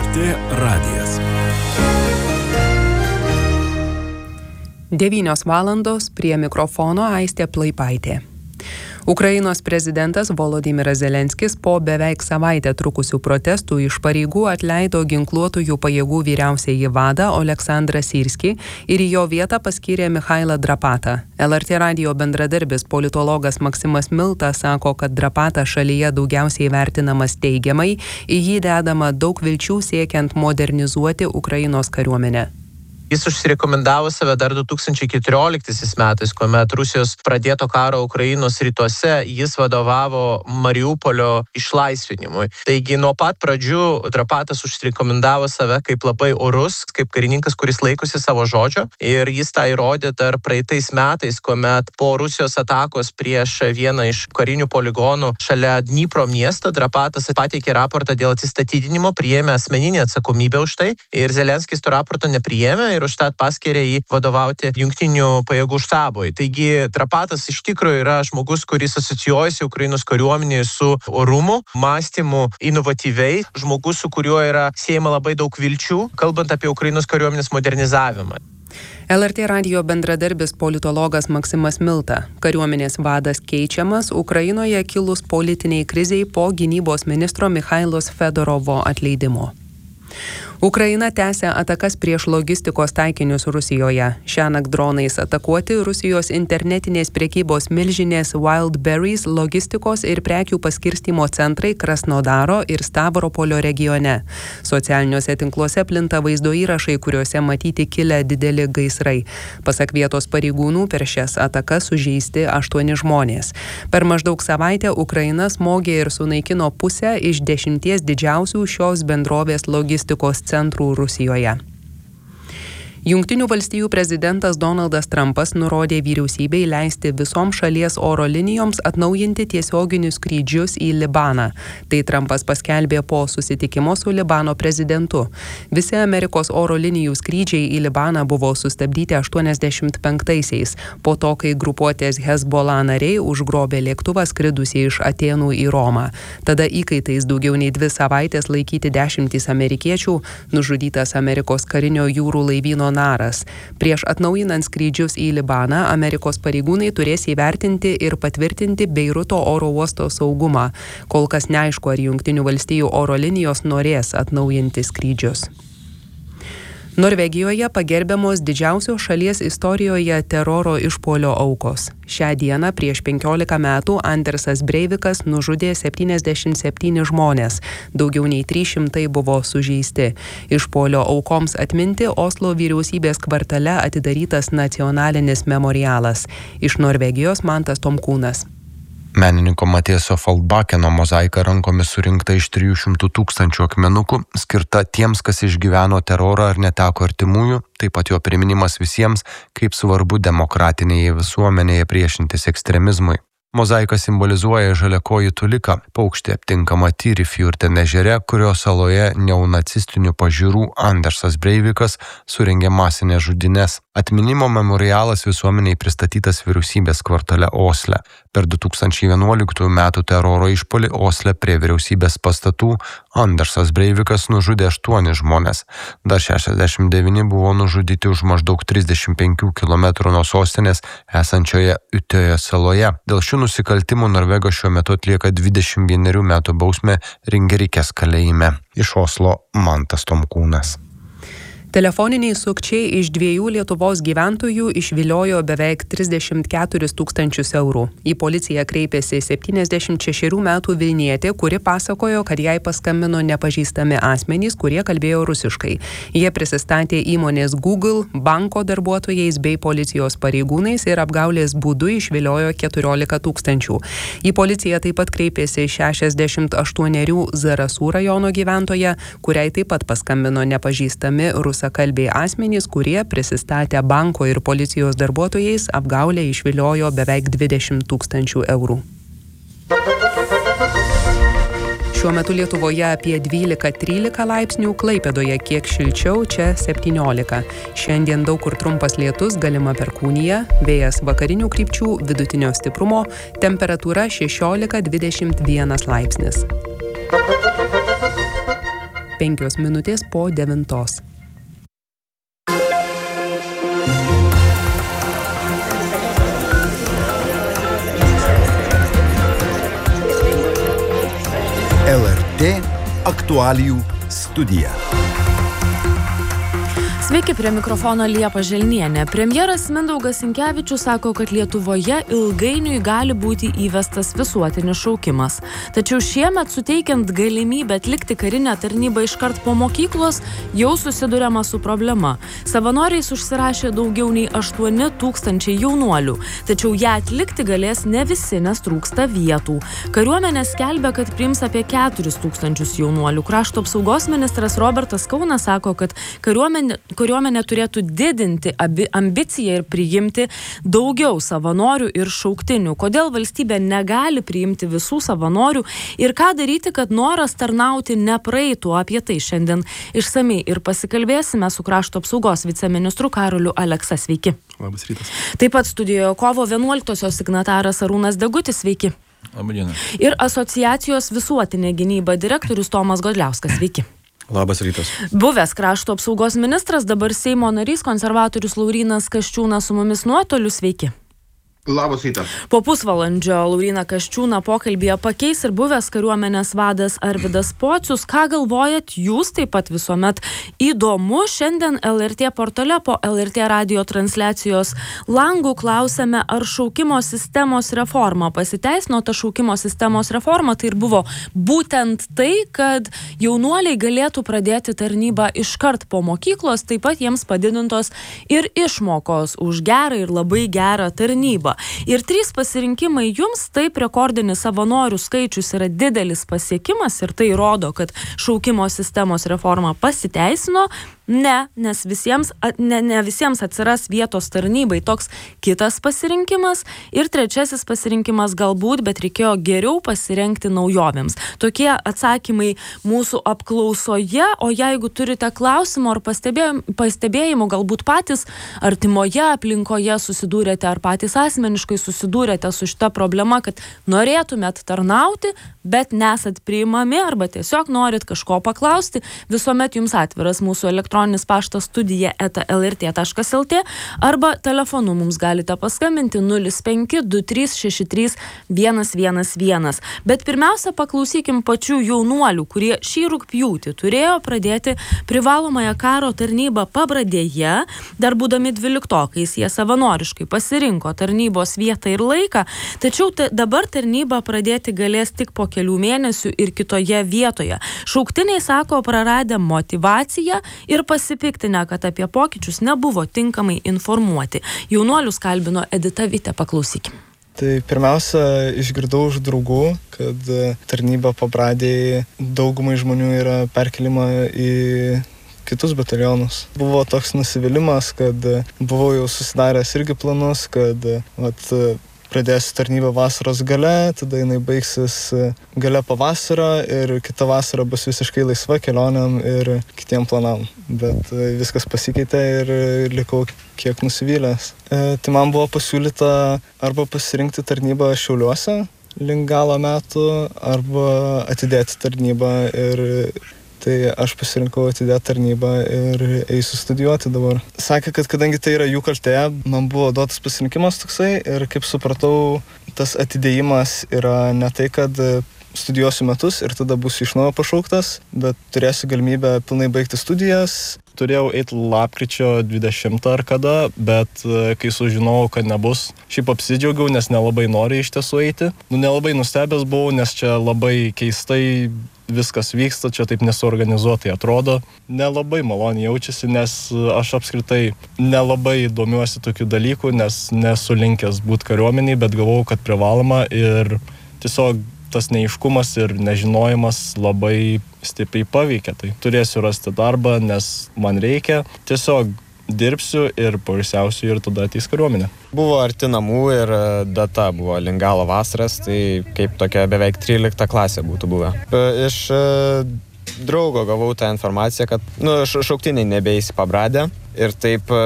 LRT radijas. 9 valandos, prie mikrofono Aistė Plaipaitė. Ukrainos prezidentas Volodymyras Zelenskis po beveik savaitę trukusių protestų iš pareigų atleido ginkluotųjų pajėgų vyriausiąjį vadą Oleksandrą Syrskį ir į jo vietą paskyrė Michailą Drapatą. LRT radijo bendradarbis politologas Maksimas Milta sako, kad Drapata šalyje daugiausiai vertinamas teigiamai, į jį dedama daug vilčių siekiant modernizuoti Ukrainos kariuomenę. Jis užsirekomendavo save dar 2014 metais, kuomet Rusijos pradėto karo Ukrainos rytuose jis vadovavo Mariupolio išlaisvinimui. Taigi nuo pat pradžių Drapatas užsirekomendavo save kaip labai orus, kaip karininkas, kuris laikosi savo žodžio. Ir jis tą įrodė dar praeitais metais, kuomet po Rusijos atakos prieš vieną iš karinių poligonų šalia Dnipro miesto Drapatas pateikė raportą dėl atsistatydinimo, priėmė asmeninę atsakomybę už tai ir Zelenskis to raporto nepriėmė ir užtat paskyrė jį vadovauti jungtinių pajėgų štabui. Taigi Drapatas iš tikrųjų yra žmogus, kuris asocijuojasi Ukrainos kariuomenėje su orumu, mąstymu inovatyviai, žmogus, su kuriuo yra siejama labai daug vilčių, kalbant apie Ukrainos kariuomenės modernizavimą. LRT radijo bendradarbis politologas Maksimas Milta. Kariuomenės vadas keičiamas Ukrainoje kilus politiniai krizei po gynybos ministro Michailos Fedorovo atleidimo. Ukraina tęsia atakas prieš logistikos taikinius Rusijoje. Šiąnakt dronais atakuoti Rusijos internetinės prekybos milžinės Wildberries logistikos ir prekių paskirstymo centrai Krasnodaro ir Stavropolio regione. Socialiniuose tinkluose plinta vaizdo įrašai, kuriuose matyti kilę dideli gaisrai. Pasak vietos pareigūnų, per šias atakas sužeisti 8 žmonės. Per maždaug savaitę Ukraina smogė ir sunaikino pusę iš 10 didžiausių šios bendrovės logistikos centrų Rusijoje. Jungtinių valstijų prezidentas Donaldas Trumpas nurodė vyriausybei leisti visoms šalies oro linijoms atnaujinti tiesioginius skrydžius į Libaną. Tai Trumpas paskelbė po susitikimo su Libano prezidentu. Visi Amerikos oro linijų skrydžiai į Libaną buvo sustabdyti 85-aisiais, po to, kai grupuotės Hezbollah nariai užgrobė lėktuvą skridusį iš Atėnų į Romą. Tada įkaitais daugiau nei 2 savaitės laikyti 10 amerikiečių, nužudytas Amerikos karinio jūrų laivyno naras. Prieš atnaujinant skrydžius į Libaną, Amerikos pareigūnai turės įvertinti ir patvirtinti Beiruto oro uosto saugumą. Kol kas neaišku, ar Jungtinių valstijų oro linijos norės atnaujinti skrydžius. Norvegijoje pagerbiamos didžiausios šalies istorijoje teroro išpuolio aukos. Šią dieną prieš 15 metų Andersas Breivikas nužudė 77 žmonės, daugiau nei 300 buvo sužeisti. Išpuolio aukoms atminti Oslo vyriausybės kvartale atidarytas nacionalinis memorialas. Iš Norvegijos Mantas Tomkūnas. Menininko Matieso Faldbakeno mozaika rankomis surinkta iš 300 000 akmenukų, skirta tiems, kas išgyveno terorą ar neteko artimųjų, taip pat jo priminimas visiems, kaip svarbu demokratinėje visuomenėje priešintis ekstremizmui. Mozaika simbolizuoja žaliakojį tuliką, paukštį aptinkamą Tyrifjurten ežere, kurio saloje neonacistinių pažiūrų Andersas Breivikas surengė masinės žudynes. Atminimo memorialas visuomeniai pristatytas vyriausybės kvartale Osle. Per 2011 metų teroro išpuolį Osle prie vyriausybės pastatų Andersas Breivikas nužudė 8 žmonės. Dar 69 buvo nužudyti už maždaug 35 km nuo sostinės esančioje Utøya saloje. Dėl šių nusikaltimų Norvegas šiuo metu atlieka 21 metų bausmę Ringerikės kalėjime. Iš Oslo Mantas Tomkūnas. Telefoniniai sukčiai iš 2 Lietuvos gyventojų išviliojo beveik 34 000 eurų. Į policiją kreipėsi 76 metų vilnietė, kuri pasakojo, kad jai paskambino nepažįstami asmenys, kurie kalbėjo rusiškai. Jie prisistatė įmonės Google, banko darbuotojais bei policijos pareigūnais ir apgaulės būdu išviliojo 14 000. Į policiją taip pat kreipėsi 68 Zarasų rajono gyventoja, kuriai taip pat paskambino nepažįstami rusakalbiai asmenys, kurie prisistatę banko ir policijos darbuotojais apgaulę išviliojo beveik 20 000 eurų. Šiuo metu Lietuvoje apie 12-13 laipsnių, Klaipėdoje kiek šilčiau, čia 17. Šiandien daug kur trumpas lietus, galima perkūnija, vėjas vakarinių krypčių, vidutinio stiprumo, temperatūra 16-21 laipsnis. 5 minutės po 9. LRT aktualijų studija. Sveiki, prie mikrofono Liepa Želnienė. Premjeras Mindaugas Sinkevičius sako, kad Lietuvoje ilgainiui gali būti įvestas visuotinis šaukimas. Tačiau šiemet, suteikiant galimybę atlikti karinę tarnybą iškart po mokyklos, jau susiduriama su problema. Savanoriais užsirašė daugiau nei 8 000 jaunuolių, tačiau ją atlikti galės ne visi, nes trūksta vietų. Kariuomenė skelbia, kad priims apie 4 000 jaunuolių. Krašto apsaugos ministras Robertas Kaunas sako, kad kariuomenė turėtų didinti ambiciją ir priimti daugiau savanorių ir šauktinių. Kodėl valstybė negali priimti visų savanorių ir ką daryti, kad noras tarnauti nepraeitų? Apie tai šiandien išsamiai ir pasikalbėsime su krašto apsaugos viceministru Karoliu Aleksa. Sveiki. Labas rytas. Taip pat studijoje kovo 11-osios signataras Arūnas Degutis. Sveiki. Labadiena. Ir asociacijos visuotinė gynyba direktorius Tomas Godliauskas. Sveiki. Labas rytas. Buvęs krašto apsaugos ministras, dabar Seimo narys, konservatorius Laurynas Kasčiūnas su mumis nuotoliu. Sveiki. Labas rytas. Po pusvalandžio Lauryną Kasčiūną pokalbyje pakeis ir buvęs kariuomenės vadas Arvydas Pocius. Ką galvojat jūs? Taip pat visuomet įdomu. Šiandien LRT portale po LRT radio transliacijos langų klausėme, ar šaukimo sistemos reforma pasiteisino. Ta šaukimo sistemos reforma tai ir buvo būtent tai, kad jaunuoliai galėtų pradėti tarnybą iškart po mokyklos, taip pat jiems padidintos ir išmokos už gerą ir labai gerą tarnybą. Ir 3 pasirinkimai jums, taip, rekordinis savanorių skaičius yra didelis pasiekimas ir tai rodo, kad šaukimo sistemos reforma pasiteisino. Ne, nes ne visiems atsiras vietos tarnybai. Toks kitas pasirinkimas. Ir 3 pasirinkimas galbūt, bet reikėjo geriau pasirengti naujovėms. Tokie atsakymai mūsų apklausoje, o jeigu turite klausimų ar pastebėjimų, galbūt patys artimoje aplinkoje susidūrėte ar patys asmeniškai susidūrėte su šita problema, kad norėtumėt tarnauti, bet nesat priimami arba tiesiog norit kažko paklausti, visuomet jums atviras mūsų elektroninis paštas studija@lrt.lt arba telefonu mums galite paskambinti 05 2363 111. Bet pirmiausia, paklausykim pačių jaunuolių, kurie šį rugpjūtį turėjo pradėti privalomąją karo tarnybą Pabradėje. Dar būdami 12-okais jie savanoriškai pasirinko tarnybos vietą ir laiką, tačiau dabar tarnybą pradėti galės tik po kelių mėnesių ir kitoje vietoje. Šauktiniai sako, praradę motyvaciją ir pasipiktinę, kad apie pokyčius nebuvo tinkamai informuoti. Jaunuolius kalbino Edita Vitė, paklausykim. Tai pirmiausia, išgirdau iš draugų, kad tarnyba Pabradėje daugumai žmonių yra perkelima į kitus batalionus. Buvo toks nusivylimas, kad buvau jau susidaręs irgi planus, kad pradėsiu tarnybą vasaros gale, tada jinai baigsis gale pavasario ir kita vasara bus visiškai laisva kelionėm ir kitiem planam. Bet viskas pasikeitė ir likau kiek nusivylęs. Tai man buvo pasiūlyta arba pasirinkti tarnybą Šiauliuose link galo metų, arba atidėti tarnybą ir tai aš pasirinkau atidėti tarnybą ir eisiu studijuoti dabar. Sakė, kad kadangi tai yra jų kaltė, man buvo duotas pasirinkimas toksai ir kaip supratau, tas atidėjimas yra ne tai, kad studijuosiu metus ir tada būsiu iš naujo pašauktas, bet turėsiu galimybę pilnai baigti studijas. Turėjau eiti lapkričio 20 ar kada, bet kai sužinojau, kad nebus, šiaip apsidžiaugiau, nes nelabai noriu iš tiesų eiti. Nelabai nustebęs buvau, nes čia labai keistai viskas vyksta, čia taip nesuorganizuotai atrodo. Nelabai maloniai jaučiasi, nes aš apskritai nelabai domiuosi tokių dalykų, nes nesu linkęs būti kariuomeniai, bet galvojau, kad privaloma ir tiesiog tas neaiškumas ir nežinojimas labai stipriai paveikia. Tai turėsiu rasti darbą, nes man reikia. Tiesiog dirbsiu ir poilsiausiu ir tada ateis kariuomenė. Buvo arti namų ir data buvo link galo vasaras, tai kaip tokia beveik 13 klasė būtų buvę. Iš draugo gavau tą informaciją, kad šauktiniai nebeis į Pabradę ir taip